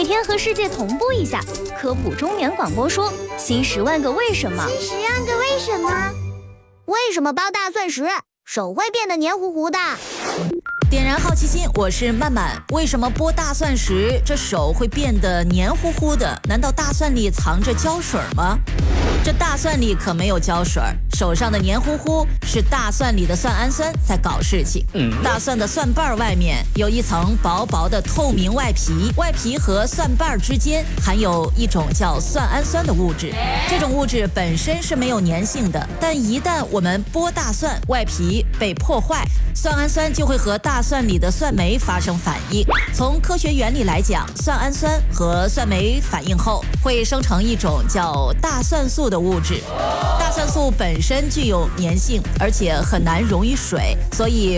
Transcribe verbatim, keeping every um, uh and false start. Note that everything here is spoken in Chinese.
每天和世界同步一下，科普中原广播说新十万个为什么。 新十万个为什么？为什么剥大蒜时手会变得黏糊糊的？ 点燃好奇心，我是曼曼。为什么剥大蒜时这手会变得黏糊糊的？难道大蒜里藏着胶水吗？这大蒜里可没有胶水，手上的黏糊糊是大蒜里的蒜氨酸在搞事情。嗯、大蒜的蒜瓣外面有一层薄薄的透明外皮，外皮和蒜瓣之间含有一种叫蒜氨酸的物质。这种物质本身是没有粘性的，但一旦我们剥大蒜，外皮被破坏，蒜氨酸就会和大蒜里的蒜酶发生反应。从科学原理来讲，蒜氨酸和蒜酶反应后会生成一种叫大蒜素的物质。大蒜素本身具有粘性，而且很难溶于水，所以